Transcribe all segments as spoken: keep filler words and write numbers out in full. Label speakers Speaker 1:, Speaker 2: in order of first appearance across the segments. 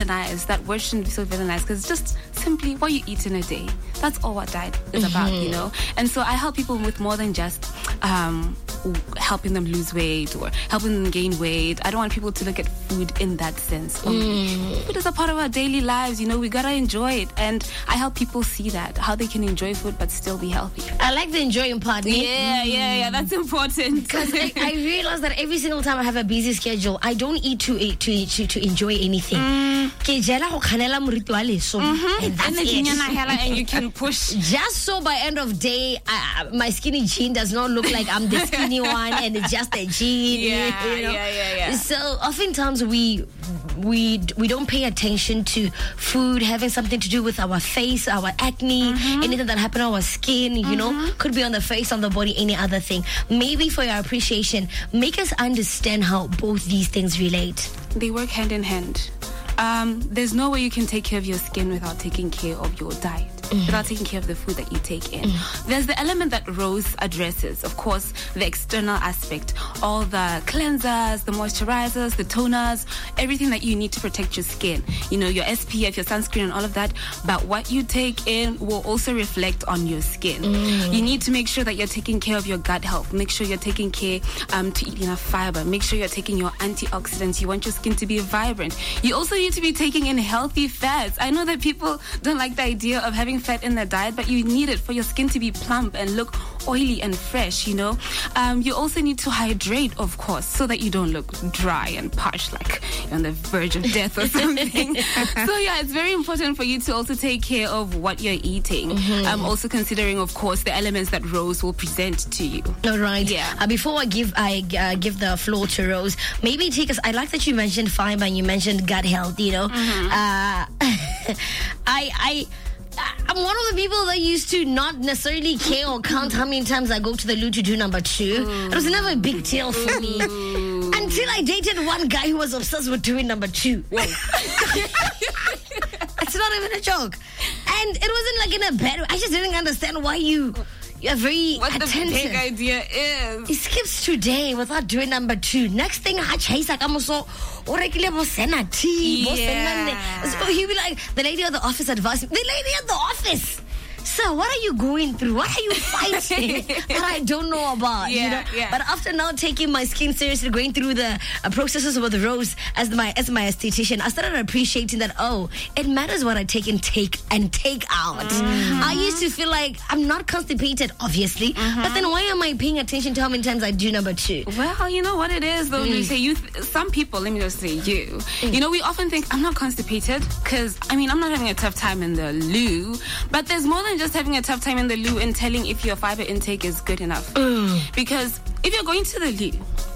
Speaker 1: villainized. That word shouldn't be so villainized because it's just simply what you eat in a day. That's all what diet is mm-hmm. about, you know. And so I help people with more than just um, helping them lose weight or helping them gain weight. I don't want people to look at food in that sense only. Mm. Food is a part of our daily lives, you know. We gotta enjoy it, and I help people see that, how they can enjoy food but still be healthy.
Speaker 2: I like the enjoying part.
Speaker 1: Yeah, mm. yeah, yeah. That's important
Speaker 2: because I, I realize that every single time I have a busy schedule, I don't eat to to to, to enjoy anything. Mm.
Speaker 1: Mm-hmm. And that's it. And you can push.
Speaker 2: Just so by end of day, I, my skinny jean does not look like I'm the skinny one, and it's just a jean.
Speaker 1: Yeah,
Speaker 2: you know?
Speaker 1: yeah, yeah, yeah.
Speaker 2: So oftentimes we we we don't pay attention to food having something to do with our face, our acne, mm-hmm. anything that happened on our skin. You mm-hmm. know, could be on the face, on the body, any other thing. Maybe for your appreciation, make us understand how both these things relate.
Speaker 1: They work hand in hand. Um, there's no way you can take care of your skin without taking care of your diet, mm-hmm. without taking care of the food that you take in. Mm-hmm. There's the element that Rose addresses, of course, the external aspect, all the cleansers, the moisturizers, the toners, everything that you need to protect your skin. You know, your S P F, your sunscreen and all of that. But what you take in will also reflect on your skin. Mm-hmm. You need to make sure that you're taking care of your gut health. Make sure you're taking care um, to eat enough fiber. Make sure you're taking your antioxidants. You want your skin to be vibrant. You also need to be taking in healthy fats. I know that people don't like the idea of having fat in their diet, but you need it for your skin to be plump and look oily and fresh, you know. Um, you also need to hydrate, of course, so that you don't look dry and parched like you're on the verge of death or something. So yeah, it's very important for you to also take care of what you're eating. Mm-hmm. Um, also considering, of course, the elements that Rose will present to you.
Speaker 2: All right.
Speaker 1: Yeah.
Speaker 2: Uh, before I give I uh, give the floor to Rose, maybe take us. I like that you mentioned fiber and you mentioned gut health. You know, mm-hmm. uh, I I. I'm one of the people that used to not necessarily care or count how many times I go to the loo to do number two. Mm. It was never a big deal for me. Mm. Until I dated one guy who was obsessed with doing number two. It's not even a joke. And it wasn't like in a bad way. I just didn't understand why you... You're very
Speaker 1: what
Speaker 2: attentive.
Speaker 1: The big idea is
Speaker 2: he skips today without doing number two. Next thing I chase like I'm so or regular bosena tea. So he'll be like, the lady at the office advised me. The lady at the office. Sir, what are you going through? What are you fighting that I don't know about?
Speaker 1: Yeah,
Speaker 2: you know?
Speaker 1: yeah.
Speaker 2: But after now taking my skin seriously, going through the uh, processes with Rose as my as my esthetician, I started appreciating that, oh, it matters what I take and take and take out. Mm-hmm. I used to feel like I'm not constipated, obviously, mm-hmm. but then why am I paying attention to how many times I do number two?
Speaker 1: Well, you know what it is, though. Mm. You say you, th- some people, let me just say you, mm. you know, we often think I'm not constipated because, I mean, I'm not having a tough time in the loo, but there's more than just having a tough time in the loo and telling if your fiber intake is good enough. Mm. Because if you're going to the loo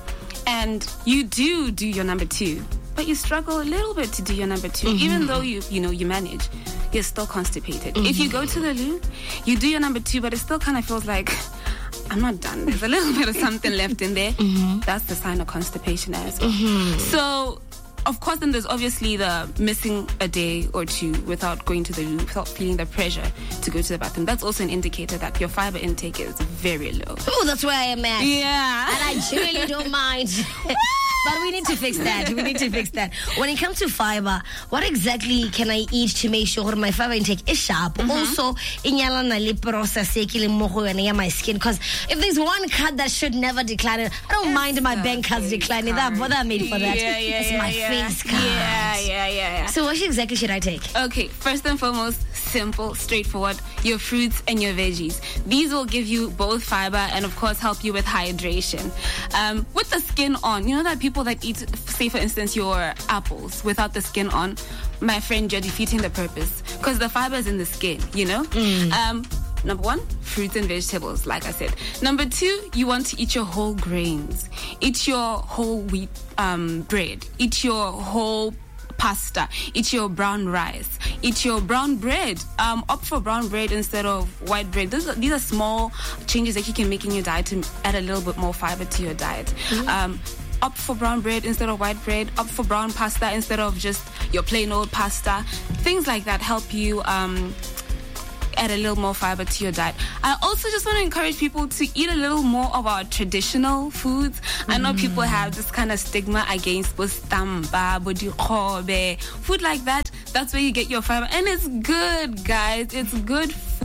Speaker 1: and you do do your number two, but you struggle a little bit to do your number two, mm-hmm. even though you you know you manage, you're still constipated. Mm-hmm. If you go to the loo, you do your number two, but it still kind of feels like I'm not done. There's a little bit of something left in there. Mm-hmm. That's the sign of constipation as well. Mm-hmm. So, of course, then there's obviously the missing a day or two without going to the loo, without feeling the pressure to go to the bathroom. That's also an indicator that your fiber intake is very low.
Speaker 2: Oh, that's where I am at.
Speaker 1: Yeah.
Speaker 2: And I really don't mind. But we need to fix that. We need to fix that. When it comes to fiber, what exactly can I eat to make sure my fiber intake is sharp? Mm-hmm. Also, in process my skin. Because if there's one card that should never decline, I don't it's mind my bank cards declining. That what I made for that.
Speaker 1: Yeah, yeah,
Speaker 2: it's
Speaker 1: yeah,
Speaker 2: my
Speaker 1: yeah.
Speaker 2: face card.
Speaker 1: Yeah, yeah, yeah, yeah.
Speaker 2: So what exactly should I take?
Speaker 1: Okay, first and foremost, simple, straightforward, your fruits and your veggies. These will give you both fiber and, of course, help you with hydration. Um, with the skin on, you know that people that eat, say for instance, your apples without the skin on, my friend, you're defeating the purpose because the fiber is in the skin, you know? Mm. Um, number one, fruits and vegetables, like I said. Number two, you want to eat your whole grains. Eat your whole wheat um, bread. Eat your whole pasta. Eat your brown rice. Eat your brown bread. Um, opt for brown bread instead of white bread. These are, these are small changes that you can make in your diet to add a little bit more fiber to your diet. Mm-hmm. Um, opt for brown bread instead of white bread. Opt for brown pasta instead of just your plain old pasta. Things like that help you um, add a little more fiber to your diet. I also just want to encourage people to eat a little more of our traditional foods. Mm. I know people have this kind of stigma against bostamba, bodikhobe, food like that. That's where you get your fiber, and it's good, guys. It's good food.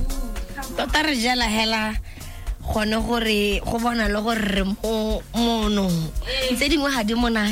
Speaker 2: gone gore go bona le gore mo mono tse dingwe ga di monate.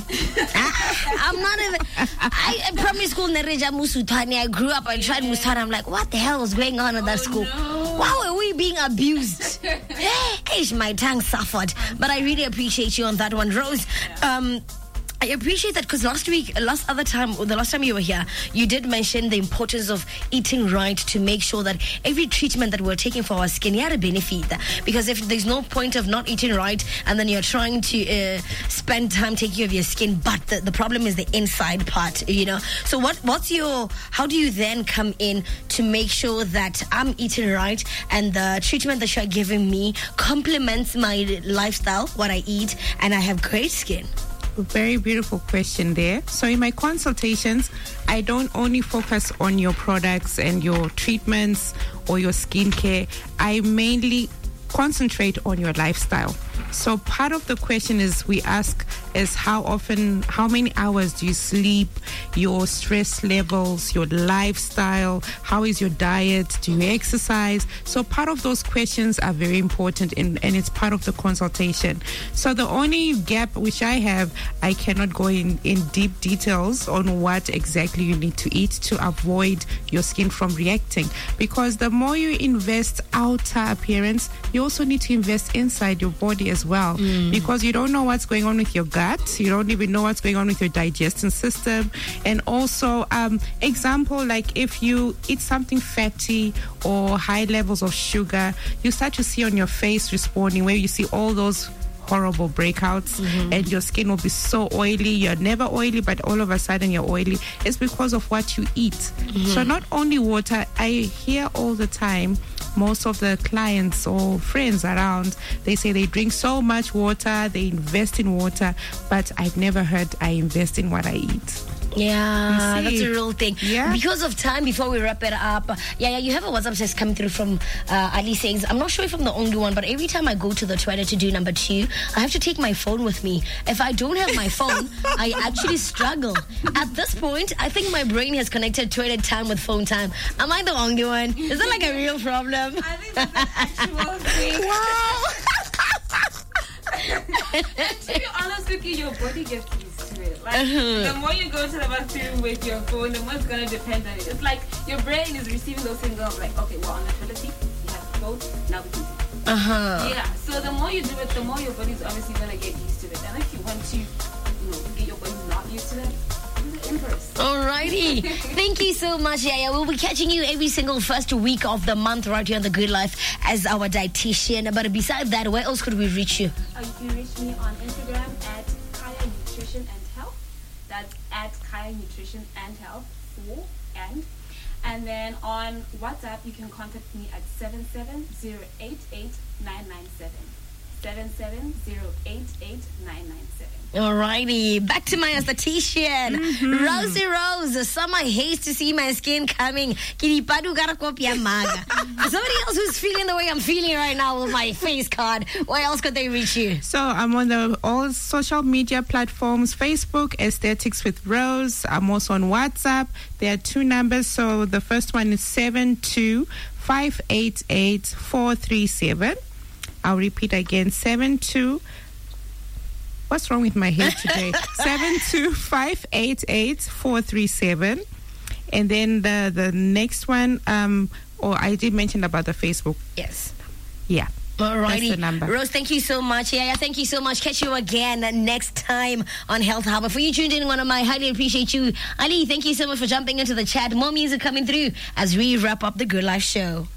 Speaker 2: I'm not even I, I primary school nereja musuthane. I grew up, I tried musuthane. I'm like, what the hell was going on at that
Speaker 1: oh,
Speaker 2: school?
Speaker 1: No.
Speaker 2: Why were we being abused? Hey, my tongue suffered. But I really appreciate you on that one, Rose. Um I appreciate that, because last week, last other time, the last time you were here, you did mention the importance of eating right to make sure that every treatment that we're taking for our skin had a benefit. Because if there's no point of not eating right and then you're trying to uh, spend time taking care of your skin, but the, the problem is the inside part, you know. So what what's your, how do you then come in to make sure that I'm eating right and the treatment that you're giving me complements my lifestyle, what I eat, and I have great skin?
Speaker 3: Very beautiful question there. So in my consultations, I don't only focus on your products and your treatments or your skincare. I mainly concentrate on your lifestyle. So part of the question is we ask is how often, how many hours do you sleep, your stress levels, your lifestyle, how is your diet, do you exercise? So part of those questions are very important, in, and it's part of the consultation. So the only gap which I have, I cannot go in, in deep details on what exactly you need to eat to avoid your skin from reacting. Because the more you invest outer appearance, you also need to invest inside your body as well, mm. because you don't know what's going on with your gut, you don't even know what's going on with your digestion system. And also, um, example, like if you eat something fatty or high levels of sugar, you start to see on your face responding, where you see all those horrible breakouts, mm-hmm. and your skin will be so oily. You're never oily, but all of a sudden you're oily. It's because of what you eat. Mm-hmm. So not only water, I hear all the time, most of the clients or friends around, they say they drink so much water, they invest in water, but I've never heard I invest in what I eat.
Speaker 2: Yeah, that's a real thing.
Speaker 3: Yeah.
Speaker 2: Because of time, before we wrap it up, yeah, yeah, you have a WhatsApp text coming through from uh, Ali saying, I'm not sure if I'm the only one, but every time I go to the toilet to do number two, I have to take my phone with me. If I don't have my phone, I actually struggle. At this point, I think my brain has connected toilet time with phone time. Am I the only one? Is that like a real problem?
Speaker 1: I think that's an actual thing.
Speaker 2: Wow.
Speaker 1: And to be honest with you, your body gets used to it. Like, uh-huh. the more you go to the bathroom with your phone, the more it's going to depend on it. It's like your brain is receiving those signals like, okay, we're on the toilet seat, you have the phone, now we can do it.
Speaker 2: Uh-huh.
Speaker 1: Yeah, so the more you do it, the more your body's obviously going to get used to it. And if you want to, you know, get your body not used to it,
Speaker 2: Alrighty. Thank you so much, Yaya. We'll be catching you every single first week of the month right here on The Good Life as our dietitian. But besides that, where else could we reach you?
Speaker 1: Uh, you can reach me on Instagram at Kaya Nutrition and Health. That's at Kaya Nutrition and Health. Four and. And then on WhatsApp, you can contact me at seven seven zero eight eight nine nine seven. seven seven zero eight eight nine nine seven.
Speaker 2: Alrighty, back to my esthetician, mm-hmm. Rosie Rose. Summer hates to see my skin coming. For somebody else who's feeling the way I'm feeling right now with my face card, where else could they reach you?
Speaker 3: So I'm on the all social media platforms, Facebook, Aesthetics with Rose. I'm also on WhatsApp. There are two numbers. So the first one is seven two five eight eight four three seven. I'll repeat again, seven two. What's wrong with my head today? seven two five eight eight four three seven. And then the, the next one, um, or I did mention about the Facebook.
Speaker 2: Yes.
Speaker 3: Yeah.
Speaker 2: Alrighty.
Speaker 3: That's the number.
Speaker 2: Rose, thank you so much. Yeah, yeah, thank you so much. Catch you again next time on Health Hub. For you tuned in, one of my highly appreciate you. Ali, thank you so much for jumping into the chat. More music coming through as we wrap up the Good Life Show.